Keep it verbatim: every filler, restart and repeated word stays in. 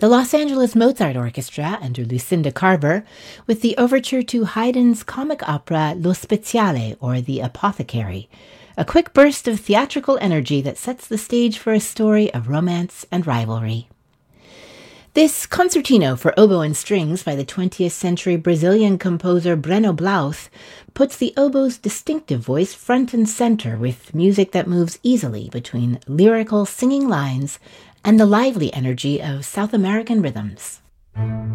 The Los Angeles Mozart Orchestra under Lucinda Carver with the overture to Haydn's comic opera Lo Speziale, or The Apothecary, a quick burst of theatrical energy that sets the stage for a story of romance and rivalry. This concertino for oboe and strings by the twentieth century Brazilian composer Breno Blauth puts the oboe's distinctive voice front and center with music that moves easily between lyrical singing lines and the lively energy of South American rhythms.